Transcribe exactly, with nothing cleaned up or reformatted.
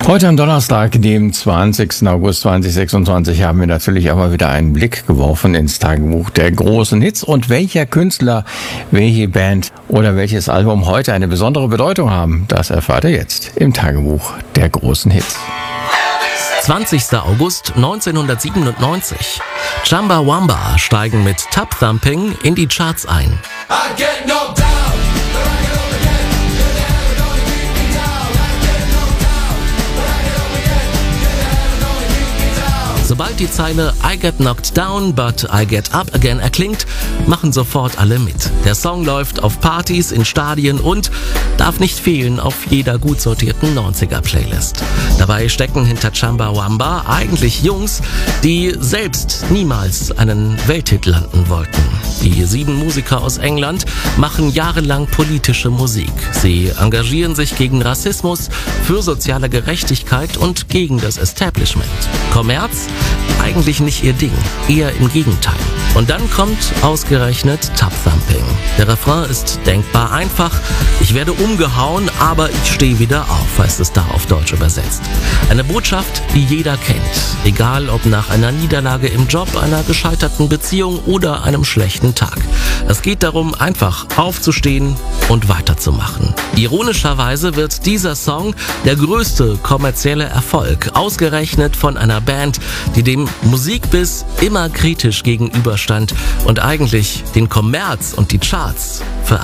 Heute am Donnerstag, dem zwanzigsten August zweitausendsechsundzwanzig, haben wir natürlich aber wieder einen Blick geworfen ins Tagebuch der großen Hits und welcher Künstler, welche Band oder welches Album heute eine besondere Bedeutung haben. Das erfahrt ihr jetzt im Tagebuch der großen Hits. zwanzigster August neunzehnhundertsiebenundneunzig. Chumbawamba steigen mit Tub Thumping in die Charts ein. I get knocked down. Sobald die Zeile I get knocked down, but I get up again erklingt, machen sofort alle mit. Der Song läuft auf Partys, in Stadien und darf nicht fehlen auf jeder gut sortierten neunziger-Playlist. Dabei stecken hinter Chumbawamba eigentlich Jungs, die selbst niemals einen Welthit landen wollten. Die sieben Musiker aus England machen jahrelang politische Musik. Sie engagieren sich gegen Rassismus, für soziale Gerechtigkeit und gegen das Establishment. Kommerz? Eigentlich nicht ihr Ding, eher im Gegenteil. Und dann kommt ausgerechnet Tub Thumping. Der Refrain ist denkbar einfach. Ich werde umgehauen, aber ich stehe wieder auf, heißt es da auf Deutsch übersetzt. Eine Botschaft, die jeder kennt. Egal ob nach einer Niederlage im Job, einer gescheiterten Beziehung oder einem schlechten Tag. Es geht darum, einfach aufzustehen und weiterzumachen. Ironischerweise wird dieser Song der größte kommerzielle Erfolg, ausgerechnet von einer Band, die dem Musikbiss immer kritisch gegenüberstand und eigentlich den Kommerz und die Charts für